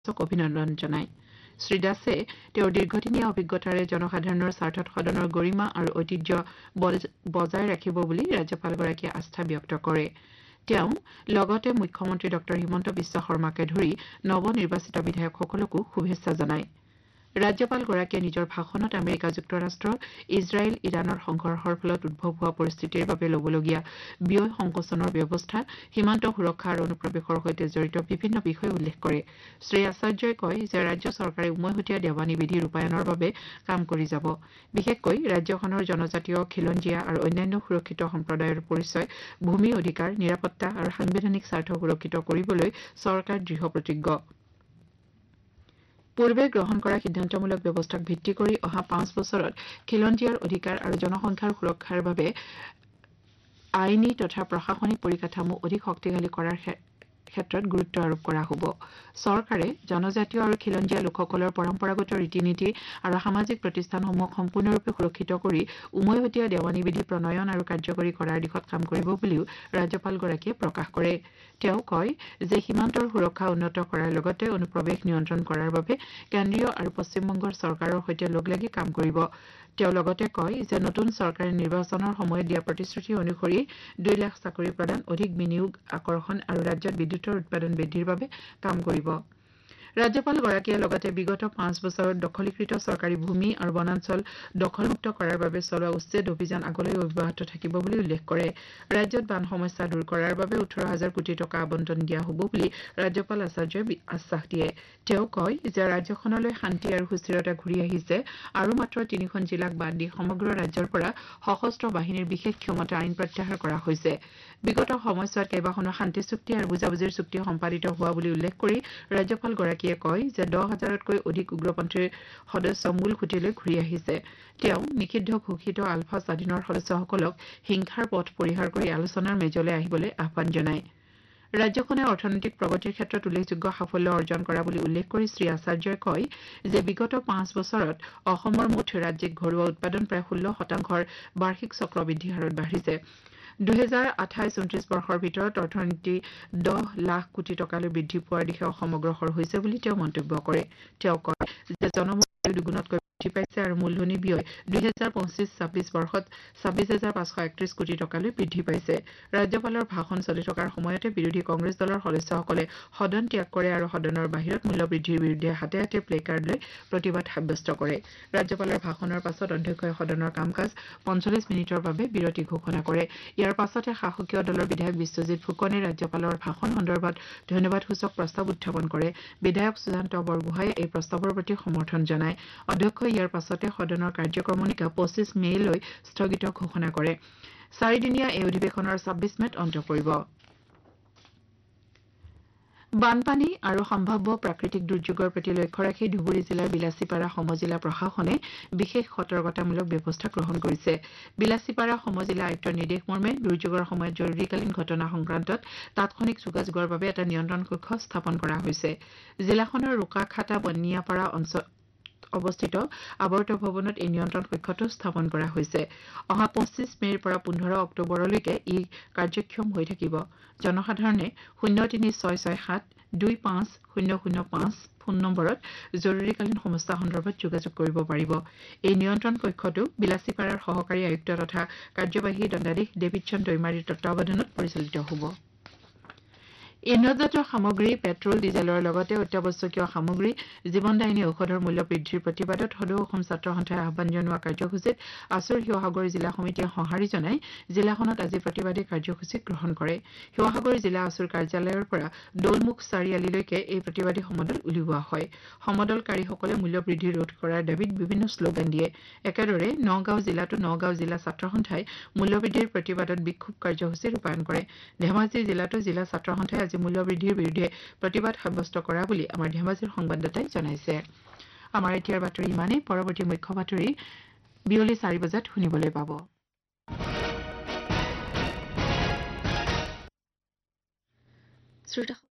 অভিনন্দন জনায় শ্ৰী দাসে তেওঁৰ দীৰ্ঘদিনীয়া অভিজ্ঞতাৰে জনসাধাৰণৰ স্বাৰ্থত সদনৰ গৰিমা আৰু ঐতিহ্য বজাই ৰাখিব বুলি ৰাজ্যপালগৰাকীয়ে আস্থা ব্যক্ত কৰে তেওঁ লগতে মুখ্যমন্ত্ৰী ডক্টৰ হিমন্ত বিশ্ব শৰ্মাকে ধৰি নৱনিৰ্বাচিত বিধায়কসকলকো শুভেচ্ছা জনায় ৰাজ্যপালগৰাকীয়ে নিজৰ ভাষণত আমেৰিকা যুক্তৰাষ্ট্ৰ ইজৰাইল ইৰাণৰ সংঘৰ্ষৰ ফলত উদ্ভৱ হোৱা পৰিস্থিতিৰ বাবে ল'বলগীয়া ব্যয় সংকোচনৰ ব্যৱস্থা সীমান্ত সুৰক্ষা আৰু অনুপ্ৰৱেশৰ সৈতে জড়িত বিভিন্ন বিষয় উল্লেখ কৰে শ্ৰী আচাৰ্যই কয় যে ৰাজ্য চৰকাৰে উমৈহতীয়া দেৱানী বিধি ৰূপায়ণৰ বাবে কাম কৰি যাব বিশেষকৈ ৰাজ্যখনৰ জনজাতীয় খিলঞ্জীয়া আৰু অন্যান্য সুৰক্ষিত সম্প্ৰদায়ৰ পৰিচয় ভূমি অধিকাৰ নিৰাপত্তা আৰু সাংবিধানিক স্বাৰ্থ সুৰক্ষিত কৰিবলৈ চৰকাৰ দৃঢ় প্ৰতিজ্ঞ পূৰ্বে গ্ৰহণ কৰা সিদ্ধান্তমূলক ব্যৱস্থাক ভিত্তি কৰি অহা 5 বছৰত খিলঞ্জীয়াৰ অধিকাৰ আৰু জনসংখ্যাৰ সুৰক্ষাৰ বাবে আইনী তথা প্ৰশাসনিক পৰিকাঠামো অধিক শক্তিশালী কৰাৰ ক্ষেত্ৰত গুৰুত্ব আৰোপ কৰা হ'ব চৰকাৰে জনজাতীয় আৰু খিলঞ্জীয়া লোকসকলৰ পৰম্পৰাগত ৰীতি-নীতি আৰু সামাজিক প্ৰতিষ্ঠানসমূহক সম্পূৰ্ণৰূপে সুৰক্ষিত কৰি উমৈহতীয়া দেৱানী বিধি প্ৰণয়ন আৰু কাৰ্যকৰী কৰাৰ দিশত কাম কৰিব বুলিও ৰাজ্যপালগৰাকীয়ে প্ৰকাশ কৰে তেওঁ কয় যে সীমান্তৰ সুৰক্ষা উন্নত কৰাৰ লগতে অনুপ্ৰৱেশ নিয়ন্ত্ৰণ কৰাৰ বাবে কেন্দ্ৰীয় আৰু পশ্চিমবংগৰ চৰকাৰৰ সৈতে লগলাগি কাম কৰিব তেওঁ লগতে কয় যে নতুন চৰকাৰে নিৰ্বাচনৰ সময়ত দিয়া প্ৰতিশ্ৰুতি অনুসৰি 2 লাখ চাকৰি প্ৰদান অধিক বিনিয়োগ আকৰ্ষণ আৰু ৰাজ্যত বিদ্যুৎৰ উৎপাদন বৃদ্ধিৰ বাবে কাম কৰিব ৰাজ্যপালগৰাকীয়ে লগতে বিগত 5 বছৰত দখলীকৃত চৰকাৰী ভূমি আৰু বনাঞ্চল দখলমুক্ত কৰাৰ বাবে চলোৱা উচ্ছেদ অভিযান আগলৈ অব্যাহত থাকিব বুলি উল্লেখ কৰে ৰাজ্যত বান সমস্যা দূৰ কৰাৰ বাবে 18,000 কোটি টকা আবণ্টন দিয়া হ'ব বুলি ৰাজ্যপাল আচাৰ্যই আশ্বাস দিয়ে তেওঁ কয় যে ৰাজ্যখনলৈ শান্তি আৰু সুস্থিৰতা ঘূৰি আহিছে আৰু মাত্ৰ 3খন জিলাক বাদ দি সমগ্ৰ ৰাজ্যৰ পৰা সশস্ত্ৰ বাহিনীৰ বিশেষ ক্ষমতা আইন প্ৰত্যাহাৰ কৰা হৈছে বিগত সময়ছোৱাত কেইবাখনো শান্তি চুক্তি আৰু বুজাবুজিৰ চুক্তি সম্পাদিত হোৱা বুলি উল্লেখ কৰি ৰাজ্যপালগৰাকীয়ে কয় যে 10,000তকৈ অধিক উগ্ৰপন্থীৰ সদস্য মূল খুঁটিলৈ ঘূৰি আহিছে তেওঁ নিষিদ্ধ ঘোষিত আলফা স্বাধীনৰ সদস্যসকলক হিংসাৰ পথ পৰিহাৰ কৰি আলোচনাৰ মেজলৈ আহিবলৈ আহ্বান জনায় ৰাজ্যখনে অৰ্থনৈতিক প্ৰগতিৰ ক্ষেত্ৰত উল্লেখযোগ্য সাফল্য অৰ্জন কৰা বুলি উল্লেখ কৰি শ্ৰী আচাৰ্যই কয় যে বিগত 5 বছৰত অসমৰ মুঠ ৰাজ্যিক ঘৰুৱা উৎপাদন প্ৰায় 16% বাৰ্ষিক চক্ৰবৃদ্ধি হাৰত বাঢ়িছে 2028-29 বৰ্ষৰ ভিতৰত অৰ্থনীতি 10 লাখ কোটি টকালৈ বৃদ্ধি পোৱাৰ দিশে অসম অগ্ৰসৰ হৈছে বুলি তেওঁ মন্তব্য কৰে তেওঁ কয় যে জনমূল্য দুগুণতকৈ বৃদ্ধি পাইছে আৰু মূলধনী ব্যয় 2025-26 বৰ্ষত 26,531 কোটি টকালৈ বৃদ্ধি পাইছে ৰাজ্যপালৰ ভাষণ চলি থকাৰ সময়তে বিৰোধী কংগ্ৰেছ দলৰ সদস্যসকলে সদন ত্যাগ কৰে আৰু সদনৰ বাহিৰত মূল্য বৃদ্ধিৰ বিৰুদ্ধে হাতে হাতে প্লেকাৰ্ড লৈ প্ৰতিবাদ সাব্যস্ত কৰে ৰাজ্যপালৰ ভাষণৰ পাছত অধ্যক্ষই সদনৰ কাম-কাজ 45 মিনিটৰ বাবে বিৰতি ঘোষণা কৰে ইয়াৰ পাছতে শাসকীয় দলৰ বিধায়ক বিশ্বজিৎ ফুকনে ৰাজ্যপালৰ ভাষণ সন্দৰ্ভত ধন্যবাদসূচক প্ৰস্তাৱ উত্থাপন কৰে বিধায়ক সুশান্ত বৰগোহাঁই এই প্ৰস্তাৱৰ প্ৰতি সমৰ্থন জনায় অধ্যক্ষই ইয়াৰ পাছতে সদনৰ কাৰ্যক্ৰমণিকা 25 মে'লৈ স্থগিত ঘোষণা কৰে 4 দিনীয়া এই অধিৱেশনৰ 26 মে'ত অন্ত পৰিব বানপানী আৰু সম্ভাৱ্য প্ৰাকৃতিক দুৰ্যোগৰ প্ৰতি লক্ষ্য ৰাখি ধুবুৰী জিলাৰ বিলাসীপাৰা সমজিলা প্ৰশাসনে বিশেষ সতৰ্কতামূলক ব্যৱস্থা গ্ৰহণ কৰিছে বিলাসীপাৰা সমজিলা আয়ুক্তৰ নিৰ্দেশ মৰ্মে দুৰ্যোগৰ সময়ত জৰুৰীকালীন ঘটনা সংক্ৰান্তত তাৎক্ষণিক যোগাযোগৰ বাবে এটা নিয়ন্ত্ৰণ কক্ষ স্থাপন কৰা হৈছে জিলাখনৰ ৰোকাখাটা বনিয়াপাৰা অঞ্চল অৱস্থিত আৱৰ্ত ভৱনত এই নিয়ন্ত্ৰণ কক্ষটো স্থাপন কৰা হৈছে অহা 25 মে'ৰ পৰা 15 অক্টোবৰলৈকে ই কাৰ্যক্ষম হৈ থাকিব জনসাধাৰণে 03667250005 ফোন নম্বৰত জৰুৰীকালীন সমস্যা সন্দৰ্ভত যোগাযোগ কৰিব পাৰিব এই নিয়ন্ত্ৰণ কক্ষটো বিলাসীপাৰাৰ সহকাৰী আয়ুক্ত তথা কাৰ্যবাহী দণ্ডাধীশ ডেভিডছন দৈমাৰীৰ তত্বাৱধানত পৰিচালিত হ'ব ইন্ধনজাত সামগ্ৰী পেট্ৰল ডিজেলৰ লগতে অত্যাৱশ্যকীয় সামগ্ৰী জীৱনদায়িনী ঔষধৰ মূল্য বৃদ্ধিৰ প্ৰতিবাদত সদৌ অসম ছাত্ৰ সন্থাই আহ্বান জনোৱা কাৰ্যসূচীত আছুৰ শিৱসাগৰ জিলা সমিতিয়ে সঁহাৰি জনাই জিলাখনত আজি প্ৰতিবাদী কাৰ্যসূচী গ্ৰহণ কৰে শিৱসাগৰ জিলা আছুৰ কাৰ্যালয়ৰ পৰা দৌলমুখ চাৰিআলিলৈকে এই প্ৰতিবাদী সমদল উলিওৱা হয় সমদলকাৰীসকলে মূল্য বৃদ্ধি ৰোধ কৰাৰ দাবীত বিভিন্ন শ্লোগান দিয়ে একেদৰে নগাঁও জিলাতো নগাঁও জিলা ছাত্ৰ সন্থাই মূল্য বৃদ্ধিৰ প্ৰতিবাদত বিক্ষোভ কাৰ্যসূচী ৰূপায়ণ কৰে ধেমাজি জিলাতো জিলা ছাত্ৰ সন্থাই আজি মূল্য বৃদ্ধিৰ বিৰুদ্ধে প্ৰতিবাদ সাব্যস্ত কৰা বুলি আমাৰ ধেমাজিৰ সংবাদদাতাই জনাইছে আমাৰ এতিয়াৰ বাতৰি ইমানেই পৰৱৰ্তী মুখ্য বাতৰি বিয়লি 4 বজাত শুনিবলৈ পাব শ্ৰোতা